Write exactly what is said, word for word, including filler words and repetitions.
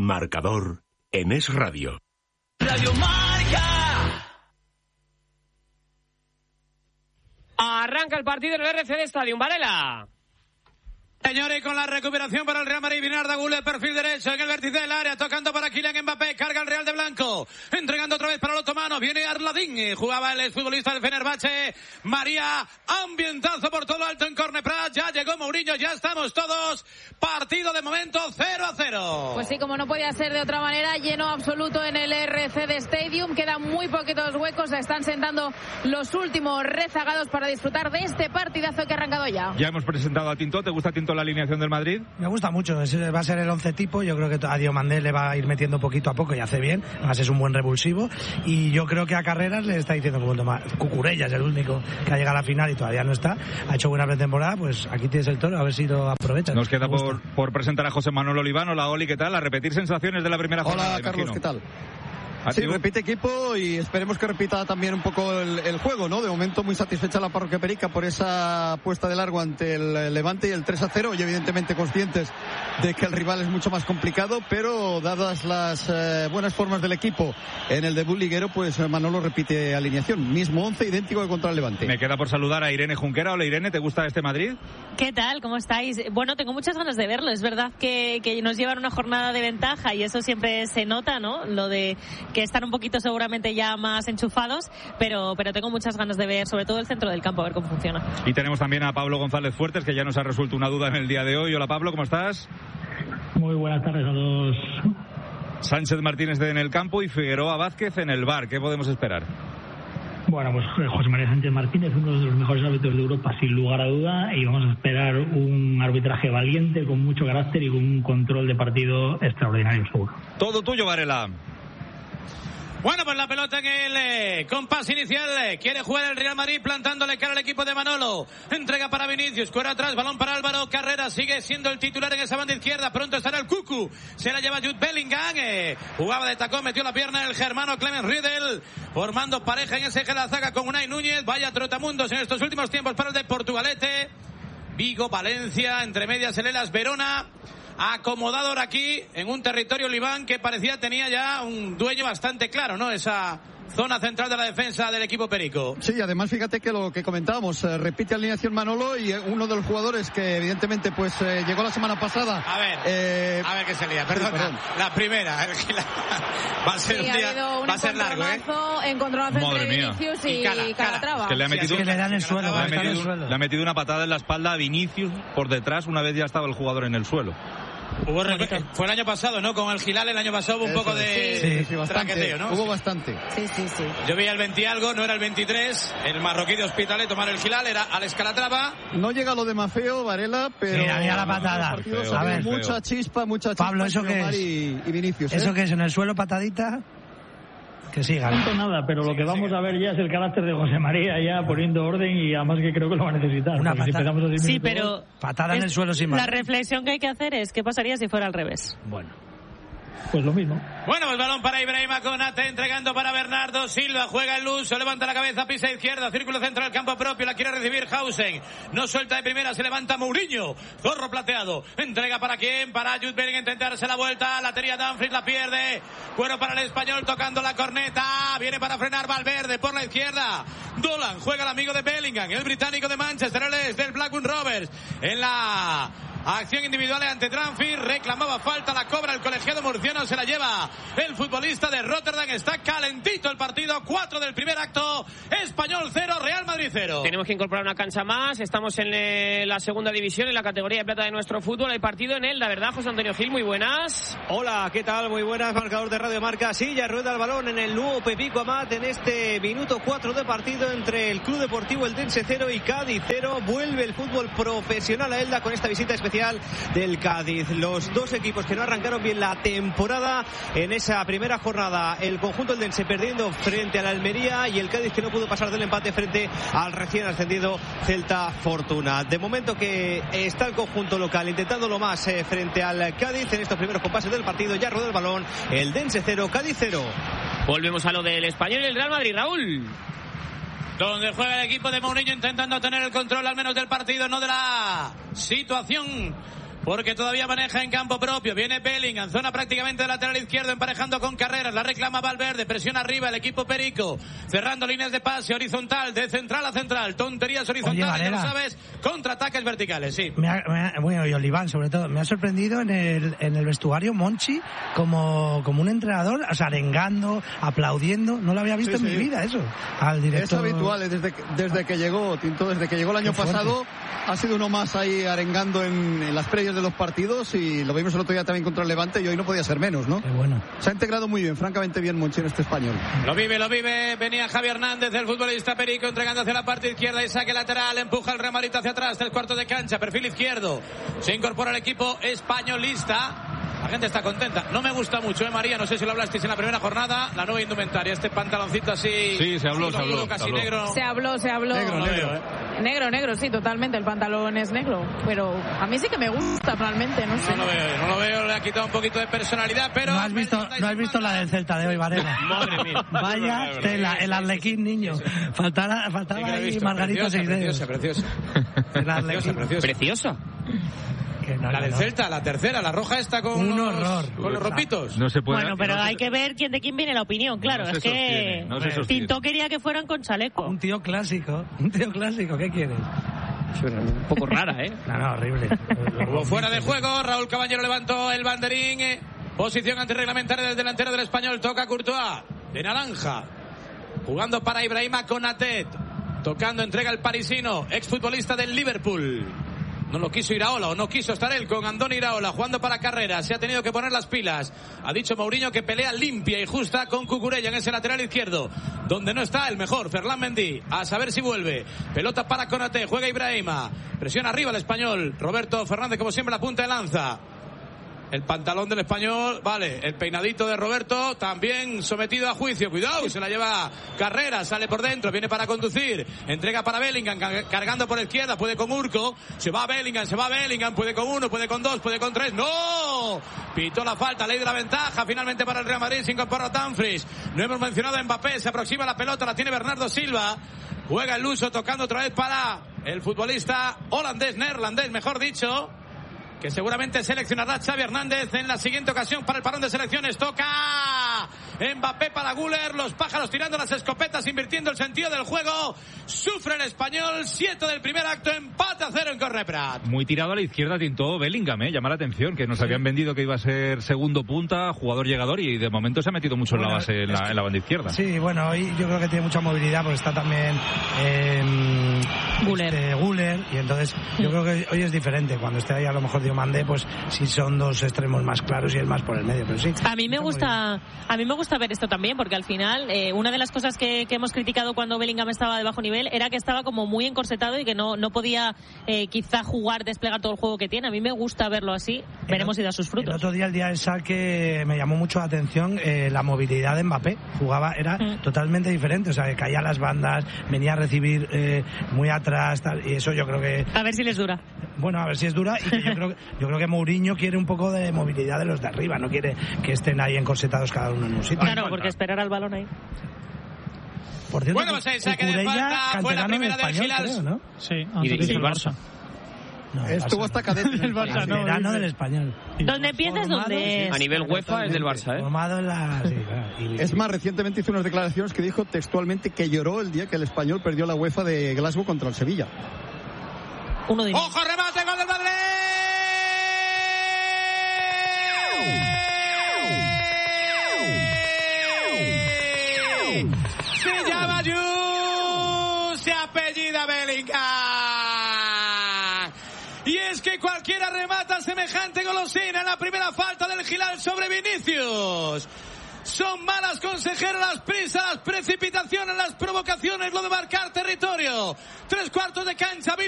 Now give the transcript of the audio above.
Marcador en Es Radio. Radio Marca. Arranca el partido en el R C D Stadium, Varela. Señores, con la recuperación para el Real Madrid, viene Arda Güler, perfil derecho en el vértice del área, tocando para Kylian Mbappé, carga el Real de blanco, entregando otra vez para el otomano, viene Arladín, jugaba el exfutbolista del Fenerbahce, María, ambientazo por todo lo alto en Corneprat, ya llegó Mourinho, ya estamos todos, partido de momento cero a cero. Pues sí, como no podía ser de otra manera, lleno absoluto en el R C D Stadium, quedan muy poquitos huecos, se están sentando los últimos rezagados para disfrutar de este partidazo que ha arrancado ya. Ya hemos presentado a Tinto, ¿te gusta Tinto la alineación del Madrid? Me gusta mucho, ese va a ser el once tipo, yo creo que a Diomandé le va a ir metiendo poquito a poco y hace bien, además es un buen revulsivo, y yo creo que a Carreras le está diciendo como tomar, Cucurella es el único que ha llegado a la final y todavía no está, ha hecho buena pretemporada, pues aquí tienes el toro, a ver si lo aprovechas. Nos queda por, por presentar a José Manuel Oliván. Hola Oli, ¿qué tal? A repetir sensaciones de la primera jornada. Hola Carlos, imagino. ¿qué tal? Sí, repite equipo y esperemos que repita también un poco el, el juego, ¿no? De momento muy satisfecha la parroquia perica por esa puesta de largo ante el Levante y el tres a cero, y evidentemente conscientes de que el rival es mucho más complicado, pero dadas las eh, buenas formas del equipo en el debut liguero, pues Manolo repite alineación, mismo once, idéntico que contra el Levante. Me queda por saludar a Irene Junquera. Hola Irene, ¿te gusta este Madrid? ¿Qué tal? ¿Cómo estáis? Bueno, tengo muchas ganas de verlo, es verdad que, que nos llevan una jornada de ventaja y eso siempre se nota, ¿no? Lo de que están un poquito seguramente ya más enchufados, pero, pero tengo muchas ganas de ver sobre todo el centro del campo, a ver cómo funciona. Y tenemos también a Pablo González Fuertes, que ya nos ha resuelto una duda en el día de hoy. Hola Pablo, ¿cómo estás? Muy buenas tardes a todos. Sánchez Martínez en el campo y Figueroa Vázquez en el V A R. ¿Qué podemos esperar? Bueno, pues José María Sánchez Martínez, uno de los mejores árbitros de Europa, sin lugar a duda, y vamos a esperar un arbitraje valiente, con mucho carácter y con un control de partido extraordinario, seguro. Todo tuyo, Varela. Bueno, pues la pelota en el eh, compás inicial. Eh, quiere jugar el Real Madrid plantándole cara al equipo de Manolo. Entrega para Vinicius, cuero atrás, balón para Álvaro Carrera. Sigue siendo el titular en esa banda izquierda. Pronto estará el Cucu. Se la lleva Jude Bellingham. Eh, jugaba de tacón, metió la pierna el germano Clemens Riedel. Formando pareja en ese eje de la zaga con Unai Núñez. Vaya trotamundos en estos últimos tiempos para el de Portugalete. Vigo, Valencia, entre medias el Elas Verona. Acomodado ahora aquí en un territorio Oliván que parecía tenía ya un dueño bastante claro, ¿no? Esa zona central de la defensa del equipo perico. Sí, además fíjate que lo que comentábamos, eh, repite alineación Manolo y eh, uno de los jugadores que evidentemente pues eh, llegó la semana pasada. A ver, eh, a ver qué se lía, perdona, perdón. La primera, va a ser sí, un día, un va a ser largo, ¿eh? Encontronazo entre Vinicius y, y Cala, y Calatrava. Es que le ha metido, es que le dan el suelo, le ha metido, el suelo. Le ha metido una patada en la espalda a Vinicius por detrás una vez ya estaba el jugador en el suelo. Hubo fue el año pasado, ¿no? Con el Gilal el año pasado hubo un poco de sí, sí, bastante, traqueteo, ¿no? Hubo bastante. Sí, sí, sí. Yo veía el veinte algo, no era el veintitrés. El marroquí de Hospitalet tomar el Gilal, era Alex Calatrava. No llega lo de Mafeo, Varela, pero... Mira, mira la patada. Feo, a ver, mucha chispa, mucha chispa. Pablo, ¿eso qué es? Y, y Vinicius, ¿eh? ¿Eso qué es? ¿En el suelo patadita? Que siga. No nada, pero lo que vamos a ver ya es el carácter de José María ya poniendo orden, y además que creo que lo va a necesitar. Una si patada. así Sí, minutos, pero patada en el suelo sin más. La reflexión que hay que hacer es ¿qué pasaría si fuera al revés? Bueno. Pues lo mismo. Bueno, el balón para Ibrahima Konate, entregando para Bernardo Silva, juega el uso, levanta la cabeza, pisa izquierda, círculo central, campo propio, la quiere recibir Hausen, no suelta de primera, se levanta Mourinho, zorro plateado, entrega para quién, para Jude Bellingham, intentarse la vuelta, la tenía Dumfries, la pierde, cuero para el español, tocando la corneta, viene para frenar Valverde por la izquierda, Dolan, juega el amigo de Bellingham, el británico de Manchester, él es del Blackburn Rovers, en la... acción individual ante Tranfir, reclamaba falta, la cobra el colegiado murciano, se la lleva el futbolista de Rotterdam. Está calentito el partido, cuatro del primer acto, Español cero, Real Madrid cero. Tenemos que incorporar una cancha más, estamos en eh, la segunda división, en la categoría de plata de nuestro fútbol. Hay partido en él, la verdad, José Antonio Gil, muy buenas. Hola, ¿qué tal? Muy buenas, marcador de Radio Marca. Sí, ya rueda el balón en el nuevo Pepico Amat en este minuto cuatro de partido entre el Club Deportivo Eldense cero y Cádiz cero. Vuelve el fútbol profesional a Elda con esta visita especial del Cádiz. Los dos equipos que no arrancaron bien la temporada en esa primera jornada, el conjunto eldense perdiendo frente al Almería y el Cádiz que no pudo pasar del empate frente al recién ascendido Celta Fortuna. De momento que está el conjunto local intentándolo más eh, frente al Cádiz en estos primeros compases del partido. Ya rodó el balón, Eldense cero, Cádiz cero. Volvemos a lo del Español y el Real Madrid, Raúl. Donde juega el equipo de Mourinho intentando tener el control al menos del partido, no de la situación porque todavía maneja en campo propio. Viene Bellingham, zona prácticamente de lateral izquierdo, emparejando con Carreras. La reclama Valverde, presión arriba el equipo perico, cerrando líneas de pase horizontal, de central a central. Tonterías horizontales, ya lo sabes, contraataques verticales, sí. Me ha, me ha, bueno, y Oliván, sobre todo, me ha sorprendido en el, en el vestuario Monchi como, como un entrenador, o sea, arengando, aplaudiendo. No lo había visto sí, en sí. mi vida eso. Al director. Es habitual, ¿eh? desde, desde que llegó, Tinto, desde que llegó el año pasado, ha sido uno más ahí arengando en, en las previas de los partidos, y lo vimos el otro día también contra el Levante, y hoy no podía ser menos, ¿no? Qué bueno. Se ha integrado muy bien, francamente bien Monchi en este español. Lo vive, lo vive. Venía Javi Hernández, el futbolista perico, entregando hacia la parte izquierda y saque lateral, empuja el Real Madrid hacia atrás, tres cuartos de cancha, perfil izquierdo. Se incorpora el equipo españolista. La gente está contenta. No me gusta mucho, ¿eh, María? No sé si lo hablasteis en la primera jornada. La nueva indumentaria, este pantaloncito así. Sí, se habló, sí, se habló. Casi se habló. negro. Se habló, se habló. Negro, negro. ¿eh? Negro, negro, sí, totalmente. El pantalón es negro. Pero a mí sí que me gusta, realmente, no sé. No lo veo, no lo veo. Le ha quitado un poquito de personalidad, pero. No has visto, no has visto la del Celta de hoy, Varela. Madre mía. Vaya tela, el Arlequín, niño. Faltara, faltaba ahí Margarita Seideros. Preciosa, preciosa. El Arlequín. Preciosa, Preciosa. No, la del no. Celta, la tercera, la roja está con un los, horror. con los ropitos. No se puede. Bueno, pero no hay se... que ver quién de quién viene la opinión, claro. No es se que sostiene, no se sostiene. Pinto quería que fueran con chaleco. Un tío clásico, un tío clásico, ¿qué quieres? Un poco rara, ¿eh? No, no, horrible. Hubo fuera de juego, Raúl Caballero levantó el banderín. eh, Posición antirreglamentaria del delantero del Español, toca Courtois, de naranja. Jugando para Ibrahima Konaté. Tocando, entrega el parisino, exfutbolista del Liverpool. No lo quiso Iraola, o no quiso estar él con Andoni Iraola, jugando para Carreras. Se ha tenido que poner las pilas. Ha dicho Mourinho que pelea limpia y justa con Cucurella en ese lateral izquierdo, donde no está el mejor, Ferland Mendy. A saber si vuelve. Pelota para Konaté, juega Ibrahima. Presión arriba el español. Roberto Fernández, como siempre, la punta de lanza. El pantalón del español, vale, el peinadito de Roberto también sometido a juicio. Cuidado, se la lleva Carreras, sale por dentro, viene para conducir, entrega para Bellingham, cargando por izquierda, puede con Urco, se va Bellingham, se va Bellingham, puede con uno, puede con dos, puede con tres, ¡no! Pitó la falta, ley de la ventaja, finalmente para el Real Madrid, se incorpora Dumfries. No hemos mencionado a Mbappé, se aproxima la pelota, la tiene Bernardo Silva, juega el Luso, tocando otra vez para el futbolista holandés, neerlandés, mejor dicho, que seguramente seleccionará Xavi Hernández en la siguiente ocasión para el parón de selecciones. Toca Mbappé para Güler, los pájaros tirando las escopetas, invirtiendo el sentido del juego. Sufre el español, siete del primer acto, empate a cero en Corneprat. Muy tirado a la izquierda Tinto Bellingham, ¿eh? Llama la atención, que nos habían vendido que iba a ser segundo punta, jugador llegador, y de momento se ha metido mucho bueno, en la base, en la, en la banda izquierda. Sí, bueno, hoy yo creo que tiene mucha movilidad, porque está también eh, Güler. Este, Güler, y entonces yo creo que hoy es diferente. Cuando esté ahí a lo mejor Diomandé, pues sí son dos extremos más claros y el más por el medio, pero sí. A mí me gusta, a mí me gusta ver esto también, porque al final eh, una de las cosas que, que hemos criticado cuando Bellingham estaba de bajo nivel era que estaba como muy encorsetado y que no, no podía eh, quizá jugar, desplegar todo el juego que tiene. A mí me gusta verlo así, veremos si da sus frutos. El otro día, el día del saque, me llamó mucho la atención eh, la movilidad de Mbappé. Jugaba, era mm. totalmente diferente, o sea, que caía a las bandas, venía a recibir eh, muy atrás, tal, y eso yo creo que... A ver si les dura. Bueno, a ver si es dura, y que yo creo, yo creo que Mourinho quiere un poco de movilidad de los de arriba, no quiere que estén ahí encorsetados cada uno en un sitio. Claro, porque esperar al balón ahí. Por cierto, bueno, pues ahí saque de falta, fue la primera del Gilals, ¿no? Sí, y de, del Barça. No, Estuvo hasta cadete en el Barça, no, verano del Español. ¿Dónde empiezas? ¿Dónde es? A nivel UEFA es del Barça, ¿eh? Formado en la... sí, claro. y... Es más, recientemente hizo unas declaraciones que dijo textualmente que lloró el día que el Español perdió la UEFA de Glasgow contra el Sevilla. Uno de ¡Ojo, remate, gol del Madrid! Se llama Ju, se apellida Bellingham. Y es que cualquiera remata semejante golosina en la primera falta del Gilal sobre Vinicius. Son malas, consejero, las prisas, las precipitaciones, las provocaciones, lo de marcar territorio. Tres cuartos de cancha.